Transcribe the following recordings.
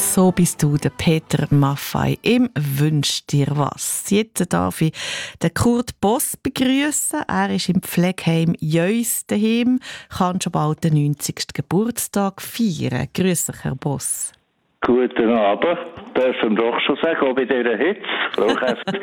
So bist du, der Peter Maffay im «Wünsch dir was». Jetzt darf ich den Kurt Boss begrüßen. Er ist im Pflegeheim Jöis daheim, kann schon bald den 90. Geburtstag feiern. Grüß dich, Herr Boss. Guten Abend. Dürfen wir doch schon sagen, auch bei dieser Hitze, Frau Käfer.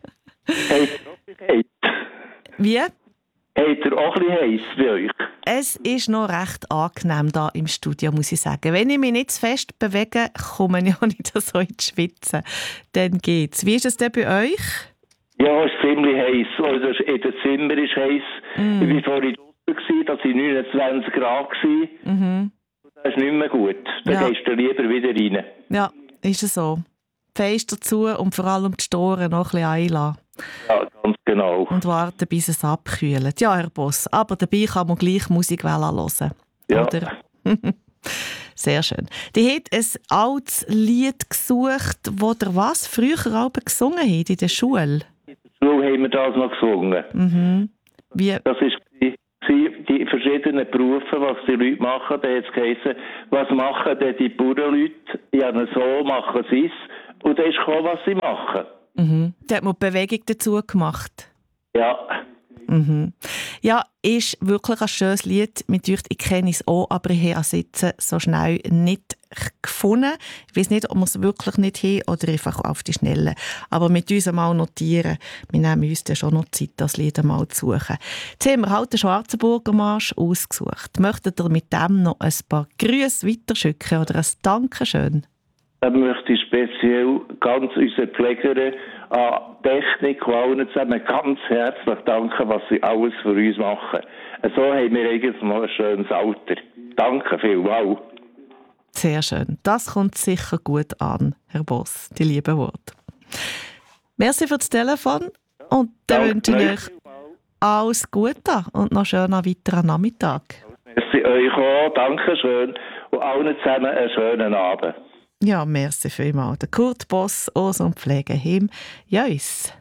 Wie? Habt ihr auch ein bisschen heiß bei euch? Es ist noch recht angenehm hier im Studio, muss ich sagen. Wenn ich mich nicht zu fest bewege, komme ich auch nicht so ins Schwitzen. Dann geht's. Wie ist es denn bei euch? Ja, es ist ziemlich heiß. Also in dem Zimmer ist heiß. Ich war vorhin draußen, da waren 29 Grad. Das ist nicht mehr gut. Dann gehst du lieber wieder rein. Ja, ist es so. Fenster zu und vor allem die Storen noch ein bisschen einlassen. Ja, ganz genau. Und warten, bis es abkühlt. Ja, Herr Boss, aber dabei kann man gleich Musik hören. Ja. Oder? Sehr schön. Die hat ein altes Lied gesucht, das ihr was? Früher auch gesungen habt in der Schule? In der Schule haben wir das noch gesungen. Mhm. Wie? Das war die verschiedenen Berufe, was die Leute machen. Da hat es geheißen, was machen denn die Bauernleute? Ja, so machen sie es. Und dann ist gekommen, was sie machen. Mhm. Da hat man Bewegung dazu gemacht. Ja. Mhm. Ja, ist wirklich ein schönes Lied. Ich kenne es auch, aber ich habe es jetzt so schnell nicht gefunden. Ich weiß nicht, ob wir es wirklich nicht haben oder einfach auf die Schnelle. Aber mit uns einmal notieren. Wir nehmen uns dann schon noch Zeit, das Lied einmal zu suchen. Jetzt haben wir halt den Schwarzenburger Marsch ausgesucht. Möchtet ihr mit dem noch ein paar Grüße weiterschicken oder ein Dankeschön? Dann möchte ich speziell ganz unseren Pflegern an Technik und allen zusammen ganz herzlich danken, was sie alles für uns machen. So haben wir eigentlich noch ein schönes Alter. Danke vielmals. Sehr schön. Das kommt sicher gut an, Herr Boss, die lieben Worte. Merci für das Telefon und dann wünsche ich euch alles Gute und noch einen schönen weiteren Nachmittag. Merci euch auch, danke schön und allen zusammen einen schönen Abend. Ja, merci vielmals. Der Kurt Boss aus dem Pflegeheim Jöis.